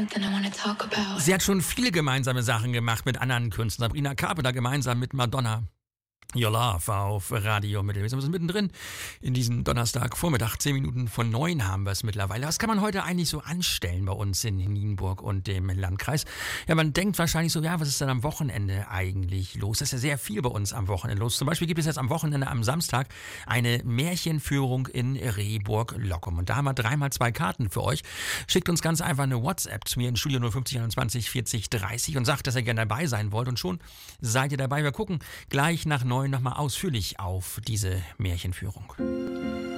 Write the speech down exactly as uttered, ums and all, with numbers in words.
Sie hat schon viele gemeinsame Sachen gemacht mit anderen Künstlern. Sabrina Carpenter gemeinsam mit Madonna. Your Love auf Radio Mittel. Wir sind mittendrin in diesem Donnerstagvormittag. Zehn Minuten von neun haben wir es mittlerweile. Was kann man heute eigentlich so anstellen bei uns in Nienburg und dem Landkreis? Ja, man denkt wahrscheinlich so, ja, was ist denn am Wochenende eigentlich los? Das ist ja sehr viel bei uns am Wochenende los. Zum Beispiel gibt es jetzt am Wochenende, am Samstag, eine Märchenführung in Rehburg-Lockum. Und da haben wir dreimal zwei Karten für euch. Schickt uns ganz einfach eine WhatsApp zu mir in Studio null fünfzig einundzwanzig vierzig dreißig und sagt, dass ihr gerne dabei sein wollt. Und schon seid ihr dabei. Wir gucken gleich nach neun nochmal ausführlich auf diese Märchenführung.